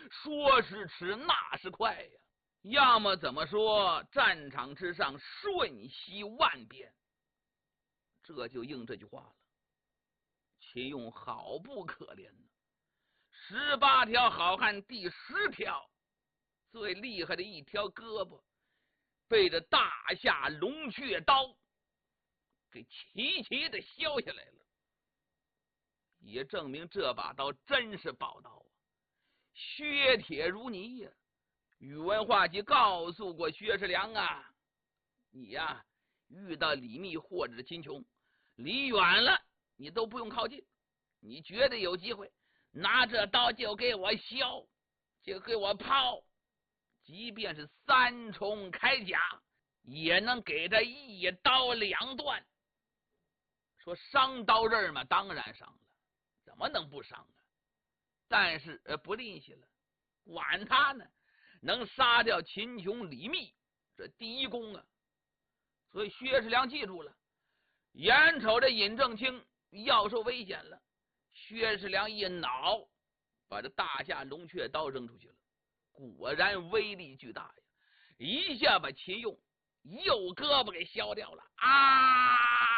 说时迟，那时快呀！要么怎么说，战场之上瞬息万变，这就应这句话了。秦勇好不可怜呢，18条好汉第10条，最厉害的一条胳膊被这大夏龙雀刀给齐齐的削下来了，也证明这把刀真是宝刀啊，削铁如泥呀。宇文化及告诉过薛世良啊，你呀遇到李密或者秦琼，离远了你都不用靠近，你觉得有机会，拿这刀就给我削，就给我抛，即便是3重铠甲，也能给他一刀2断。说伤刀刃嘛，当然伤了，怎么能不伤啊？但是不吝惜了，管他呢，能杀掉秦琼、李密，这第一功啊！所以薛世良记住了，眼瞅着尹正清要受危险了，薛世良一恼，把这大夏龙雀刀扔出去了，果然威力巨大呀！一下把秦用右胳膊给削掉了啊！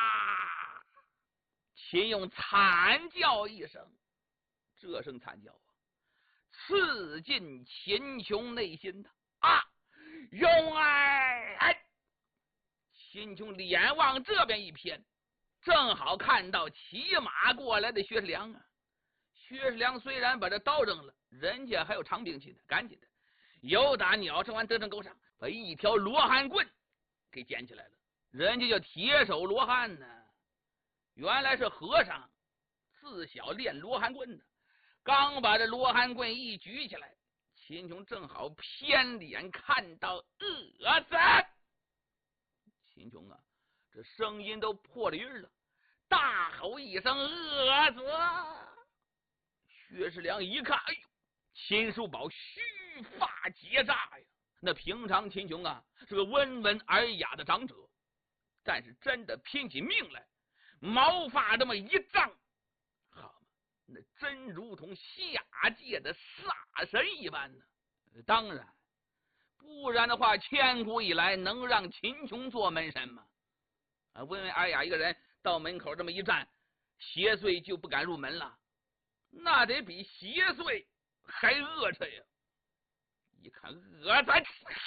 秦用惨叫一声，这声惨叫啊，刺进秦琼内心的啊！用儿！哎，秦琼脸往这边一偏，正好看到骑马过来的薛世良啊。薛世良虽然把这刀扔了，人家还有长兵器呢，赶紧的由打鸟城湾德胜沟上把一条罗汉棍给捡起来了。人家叫铁手罗汉呢，原来是和尚，自小练罗汉棍的。刚把这罗汉棍一举起来，秦琼正好偏脸看到恶子，秦琼啊，这声音都破了音了，大吼一声：“恶子！”薛世良一看，哎呦，秦叔宝须发结扎呀！那平常秦琼啊是个温文尔雅的长者，但是真的拼起命来，毛发这么一丈，好嘛，那真如同下界的煞神一般呢。当然，不然的话，千古以来能让秦琼做门神吗？温文尔雅一个人到门口这么一站，邪祟就不敢入门了，那得比邪祟还恶碜呀！一看恶子，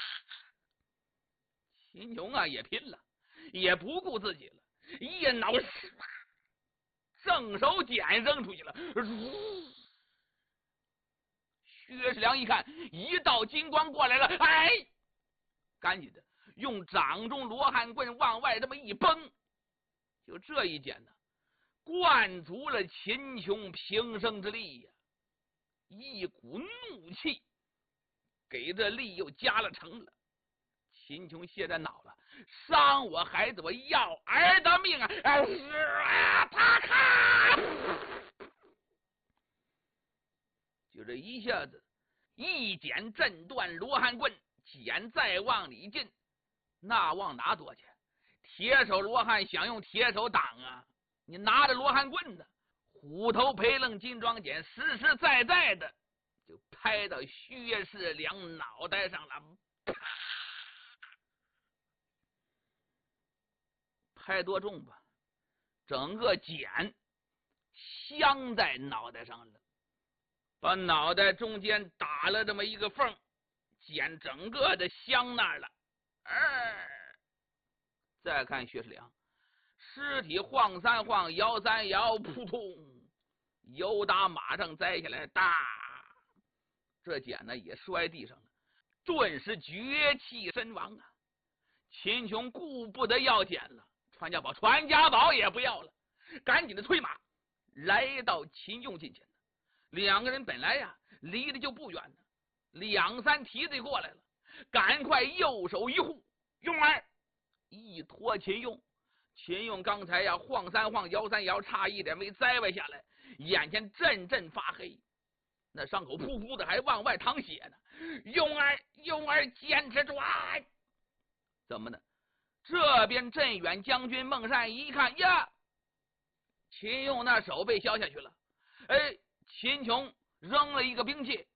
秦琼啊也拼了，也不顾自己了，一脑正手锏扔出去了。薛世良一看一道金光过来了，哎，赶紧的用掌中罗汉棍往外这么一崩，就这一剪呢，灌足了秦琼平生之力呀！一股怒气给这力又加了成了。秦琼现在恼了，伤我孩子，我要儿的命啊！是啊，他看，就这一下子，一剪震断罗汉棍，剪再往里进，那往哪躲去？铁手罗汉想用铁手挡啊，你拿着罗汉棍的虎头培楞金装锏，实实在在的就拍到薛世良脑袋上了，啪！拍多重吧，整个锏镶在脑袋上了，把脑袋中间打了这么一个缝，锏整个的镶那儿了。再看薛世良，尸体晃三晃，摇三摇，扑通，由打马上摘下来，哒，这锏呢也摔地上了，顿时绝气身亡啊！秦琼顾不得要锏了，传家宝也不要了，赶紧的催马来到秦用近前。两个人本来呀离得就不远呢，2、3蹄子过来了，赶快右手一护，用儿一拖秦用。秦用刚才呀晃三晃，摇三摇，差一点没栽歪下来，眼前阵阵发黑，那伤口噗噗的还往外淌血呢。用儿坚持住啊！怎么呢？这边镇远将军孟善一看呀，秦用那手被削下去了，哎，秦琼扔了一个兵器，